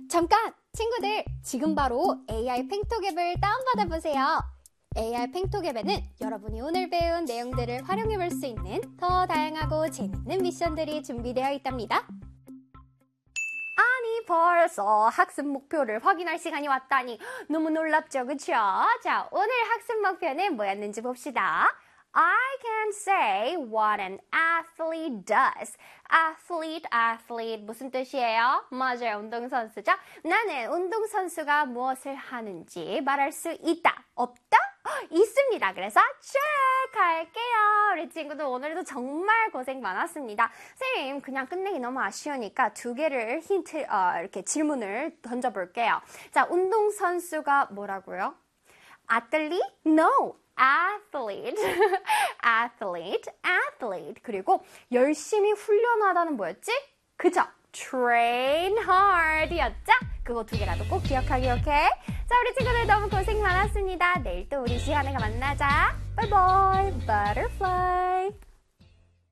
잠깐! 친구들, 지금 바로 AI 팽톡 앱을 다운받아 보세요. AI 팽톡 앱에는 여러분이 오늘 배운 내용들을 활용해 볼 수 있는 더 다양하고 재밌는 미션들이 준비되어 있답니다. 아니, 벌써 학습 목표를 확인할 시간이 왔다니 너무 놀랍죠, 그쵸? 자, 오늘 학습 목표는 뭐였는지 봅시다. I can say what an athlete does. athlete 무슨 뜻이에요? 맞아요, 운동선수죠? 나는 운동선수가 무엇을 하는지 말할 수 있다. 없다? 있습니다. 그래서 check 할게요. 우리 친구들 오늘도 정말 고생 많았습니다. 선생님 그냥 끝내기 너무 아쉬우니까 두 개를 힌트, 이렇게 질문을 던져볼게요. 자, 운동선수가 뭐라고요? athlete? No. athlete. athlete. 그리고 열심히 훈련하다는 뭐였지? 그죠? train hard 였죠? 그거 두 개라도 꼭 기억하기, 오케이? 자, 우리 친구들 너무 고생 많았습니다. 내일 또 우리 시간에 만나자. 바이바이. butterfly.